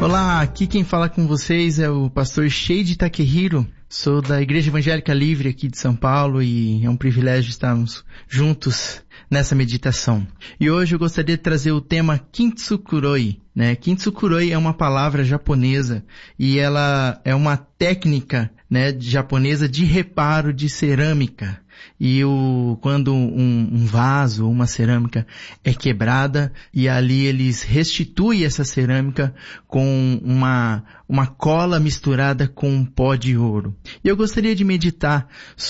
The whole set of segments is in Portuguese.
Olá, aqui quem fala com vocês é o pastor Sheiji Takehiro. Sou da Igreja Evangélica Livre aqui de São Paulo e é um privilégio estarmos juntos nessa meditação. E hoje eu gostaria de trazer o tema Kintsukuroi. Kintsukuroi é uma palavra japonesa e ela é uma técnica japonesa de reparo de cerâmica. E quando um vaso ou uma cerâmica é quebrada e ali eles restituem essa cerâmica com uma cola misturada com um pó de ouro. E eu gostaria de meditar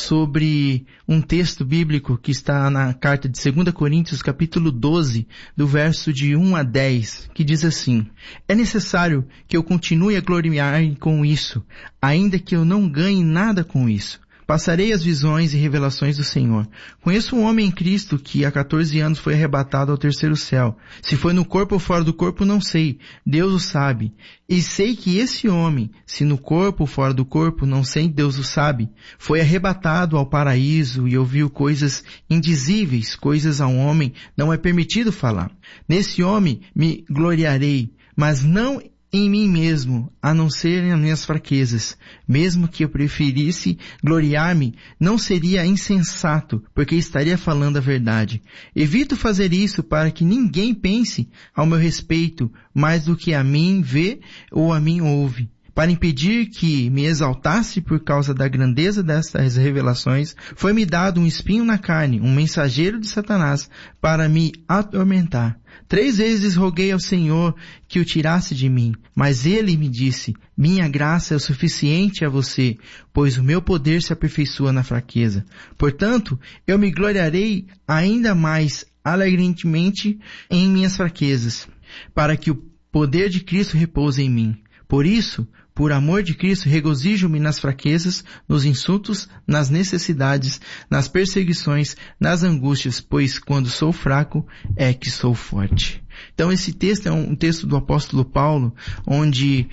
sobre um texto bíblico que está na carta de 2 Coríntios, capítulo 12, do verso de 1 a 10, que diz assim: É necessário que eu continue a gloriar com isso, ainda que eu não ganhe nada com isso. Passarei as visões e revelações do Senhor. Conheço um homem em Cristo que há 14 anos foi arrebatado ao terceiro céu. Se foi no corpo ou fora do corpo, não sei. Deus o sabe. E sei que esse homem, se no corpo ou fora do corpo, não sei, Deus o sabe, foi arrebatado ao paraíso e ouviu coisas indizíveis, coisas ao homem não é permitido falar. Nesse homem me gloriarei, mas não em mim mesmo, a não ser nas minhas fraquezas. Mesmo que eu preferisse gloriar-me, não seria insensato, porque estaria falando a verdade. Evito fazer isso para que ninguém pense ao meu respeito mais do que a mim vê ou a mim ouve. Para impedir que me exaltasse por causa da grandeza dessas revelações, foi-me dado um espinho na carne, um mensageiro de Satanás, para me atormentar. 3 vezes roguei ao Senhor que o tirasse de mim, mas ele me disse: minha graça é o suficiente a você, pois o meu poder se aperfeiçoa na fraqueza. Portanto, eu me gloriarei ainda mais alegremente em minhas fraquezas, para que o poder de Cristo repouse em mim. Por isso, por amor de Cristo, regozijo-me nas fraquezas, nos insultos, nas necessidades, nas perseguições, nas angústias, pois quando sou fraco é que sou forte. Então esse texto é um texto do apóstolo Paulo, onde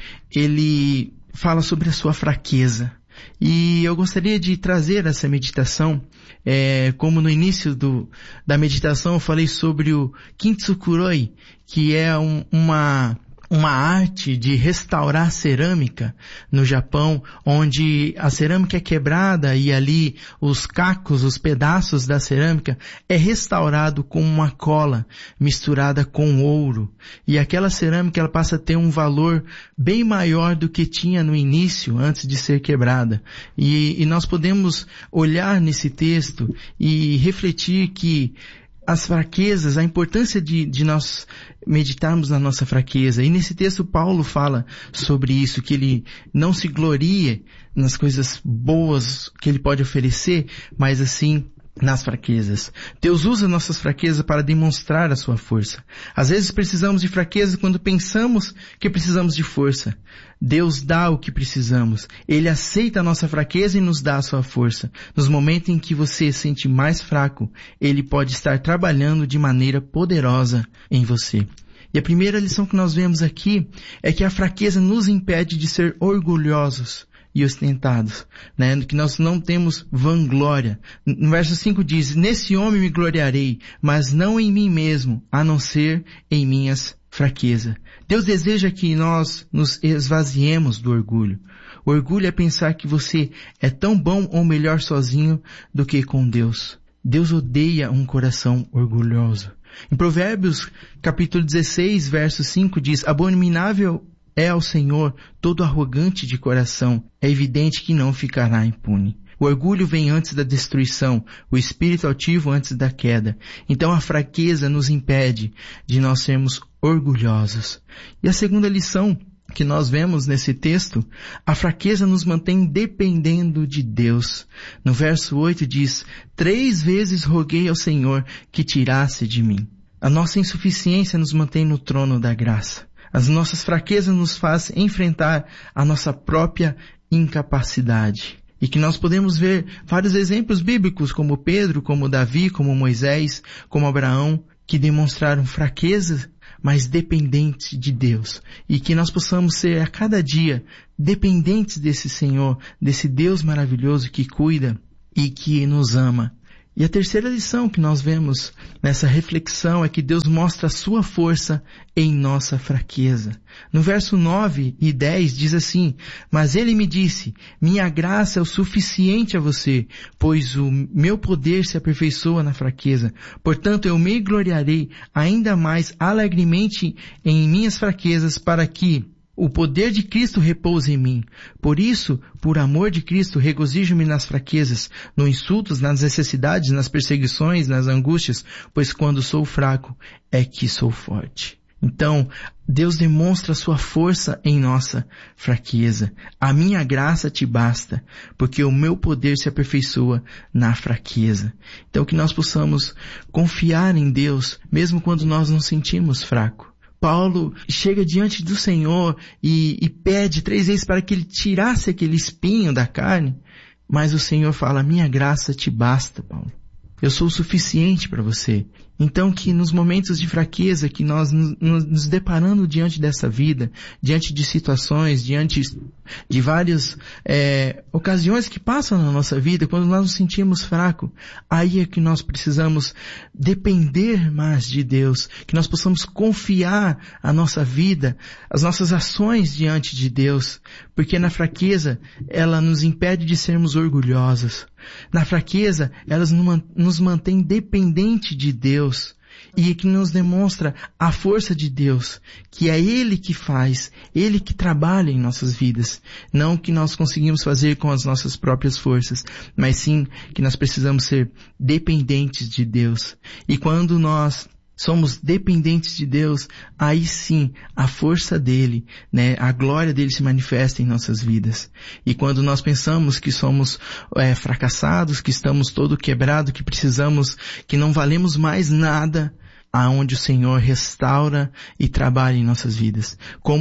ele fala sobre a sua fraqueza. E eu gostaria de trazer essa meditação, como no início da meditação eu falei sobre o Kintsukuroi, que é uma arte de restaurar cerâmica no Japão, onde a cerâmica é quebrada e ali os cacos, os pedaços da cerâmica é restaurado com uma cola misturada com ouro. E aquela cerâmica ela passa a ter um valor bem maior do que tinha no início, antes de ser quebrada. E nós podemos olhar nesse texto e refletir que as fraquezas, a importância de nós meditarmos na nossa fraqueza. E nesse texto Paulo fala sobre isso, que ele não se glorie nas coisas boas que ele pode oferecer, mas assim nas fraquezas. Deus usa nossas fraquezas para demonstrar a sua força. Às vezes precisamos de fraqueza quando pensamos que precisamos de força. Deus dá o que precisamos. Ele aceita a nossa fraqueza e nos dá a sua força. Nos momentos em que você se sente mais fraco, Ele pode estar trabalhando de maneira poderosa em você. E a primeira lição que nós vemos aqui é que a fraqueza nos impede de ser orgulhosos e ostentados, que nós não temos vanglória. No verso 5 diz: nesse homem me gloriarei, mas não em mim mesmo, a não ser em minhas fraquezas. Deus deseja que nós nos esvaziemos do orgulho. O orgulho é pensar que você é tão bom ou melhor sozinho do que com Deus. Deus odeia um coração orgulhoso. Em Provérbios, capítulo 16, verso 5 diz: abominável é ao Senhor todo arrogante de coração, é evidente que não ficará impune. O orgulho vem antes da destruição, o espírito altivo antes da queda. Então a fraqueza nos impede de nós sermos orgulhosos. E a segunda lição que nós vemos nesse texto, a fraqueza nos mantém dependendo de Deus. No verso 8 diz: 3 vezes roguei ao Senhor que tirasse de mim. A nossa insuficiência nos mantém no trono da graça. As nossas fraquezas nos fazem enfrentar a nossa própria incapacidade. E que nós podemos ver vários exemplos bíblicos, como Pedro, como Davi, como Moisés, como Abraão, que demonstraram fraqueza, mas dependentes de Deus. E que nós possamos ser a cada dia dependentes desse Senhor, desse Deus maravilhoso que cuida e que nos ama. E a terceira lição que nós vemos nessa reflexão é que Deus mostra a sua força em nossa fraqueza. No verso 9 e 10 diz assim: mas ele me disse, minha graça é o suficiente a você, pois o meu poder se aperfeiçoa na fraqueza. Portanto, eu me gloriarei ainda mais alegremente em minhas fraquezas, para que o poder de Cristo repousa em mim. Por isso, por amor de Cristo, regozijo-me nas fraquezas, nos insultos, nas necessidades, nas perseguições, nas angústias, pois quando sou fraco é que sou forte. Então, Deus demonstra sua força em nossa fraqueza. A minha graça te basta, porque o meu poder se aperfeiçoa na fraqueza. Então, que nós possamos confiar em Deus, mesmo quando nós nos sentimos fracos. Paulo chega diante do Senhor e pede 3 vezes para que ele tirasse aquele espinho da carne, mas o Senhor fala: minha graça te basta, Paulo. Eu sou o suficiente para você. Então que nos momentos de fraqueza que nós nos deparando diante dessa vida, diante de situações, diante de várias ocasiões que passam na nossa vida, quando nós nos sentimos fracos, aí é que nós precisamos depender mais de Deus, que nós possamos confiar a nossa vida, as nossas ações diante de Deus, porque na fraqueza ela nos impede de sermos orgulhosos. Na fraqueza, elas nos mantém dependente de Deus e que nos demonstra a força de Deus, que é Ele que faz, Ele que trabalha em nossas vidas. Não que nós conseguimos fazer com as nossas próprias forças, mas sim que nós precisamos ser dependentes de Deus. E quando nós somos dependentes de Deus, aí sim a força dele, a glória dele se manifesta em nossas vidas. E quando nós pensamos que somos fracassados, que estamos todo quebrados, que precisamos, que não valemos mais nada, aonde o Senhor restaura e trabalha em nossas vidas.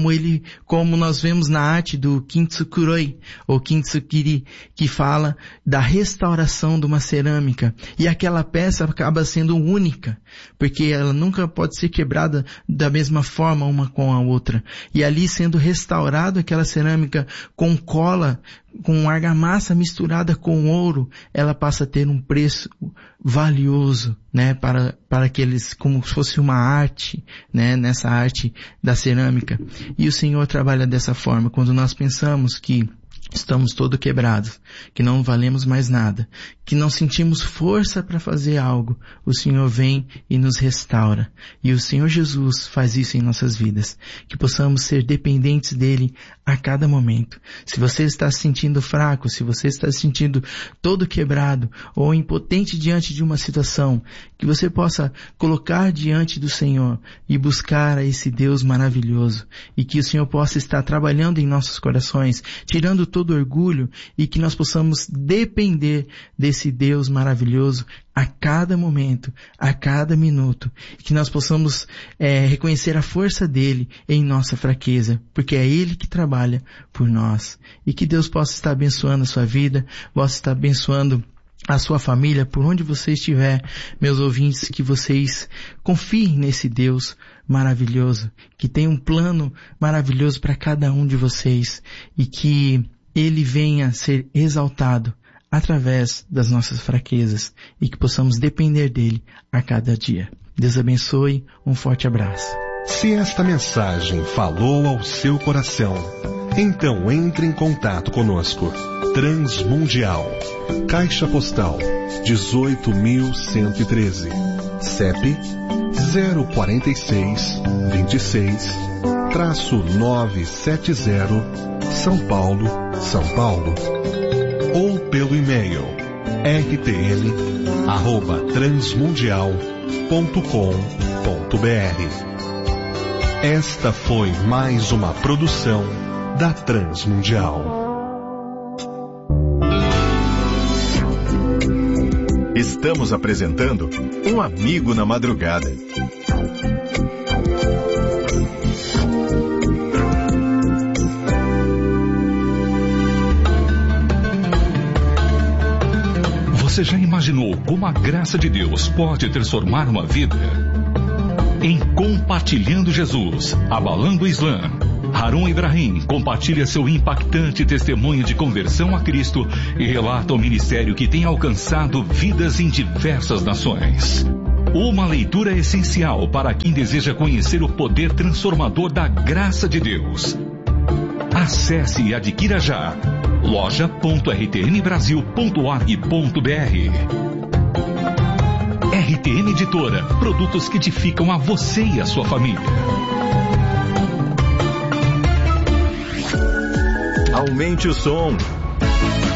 Como nós vemos na arte do Kintsukuroi, ou Kintsukiri, que fala da restauração de uma cerâmica. E aquela peça acaba sendo única, porque ela nunca pode ser quebrada da mesma forma uma com a outra. E ali sendo restaurado aquela cerâmica com cola, com argamassa misturada com ouro, ela passa a ter um preço valioso, para aqueles, como se fosse uma arte, nessa arte da cerâmica. E o Senhor trabalha dessa forma. Quando nós pensamos que estamos todo quebrados, que não valemos mais nada, que não sentimos força para fazer algo, o Senhor vem e nos restaura. E o Senhor Jesus faz isso em nossas vidas. Que possamos ser dependentes dele a cada momento. Se você está se sentindo fraco, se você está se sentindo todo quebrado ou impotente diante de uma situação, que você possa colocar diante do Senhor e buscar a esse Deus maravilhoso. E que o Senhor possa estar trabalhando em nossos corações, tirando todo orgulho, e que nós possamos depender desse Deus maravilhoso a cada momento, a cada minuto, e que nós possamos reconhecer a força dele em nossa fraqueza, porque é ele que trabalha por nós. E que Deus possa estar abençoando a sua vida, possa estar abençoando a sua família, por onde você estiver, meus ouvintes, que vocês confiem nesse Deus maravilhoso, que tem um plano maravilhoso para cada um de vocês, e que ele venha ser exaltado através das nossas fraquezas, e que possamos depender dele a cada dia. Deus abençoe, um forte abraço. Se esta mensagem falou ao seu coração, então entre em contato conosco. Transmundial, Caixa Postal 18.113, CEP 04626-970, São Paulo, São Paulo. Ou pelo e-mail rtl@transmundial.com.br. Esta foi mais uma produção da Transmundial. Estamos apresentando Um Amigo na Madrugada. Você já imaginou como a graça de Deus pode transformar uma vida? Em Compartilhando Jesus, Abalando o Islã, Harun Ibrahim compartilha seu impactante testemunho de conversão a Cristo e relata o ministério que tem alcançado vidas em diversas nações. Uma leitura essencial para quem deseja conhecer o poder transformador da graça de Deus. Acesse e adquira já loja.rtnbrasil.org.br. RTN Editora, produtos que edificam a você e a sua família. Aumente o som.